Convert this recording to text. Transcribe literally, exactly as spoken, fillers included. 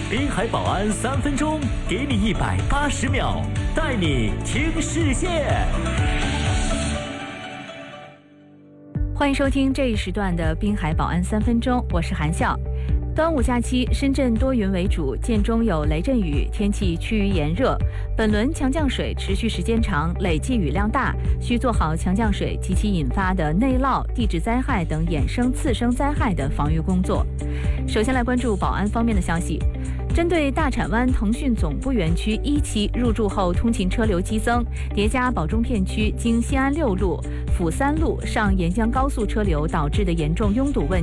滨海保安三分钟，给你一百八十秒，带你听世界。 欢迎收听这一时段的滨海保安三分钟，我是韩笑。端午假期，深圳多云为主，间中有雷阵雨，天气趋于炎热。本轮强降水持续时间长，累计雨量大，需做好强降水及其引发的内涝、地质灾害等衍生次生灾害的防御工作。首先来关注保安方面的消息。针对大铲湾腾讯总部园区一期入驻后通勤车流激增，叠加宝中片区经西安六路、辅三路上沿江高速车流导致的严重拥堵问题。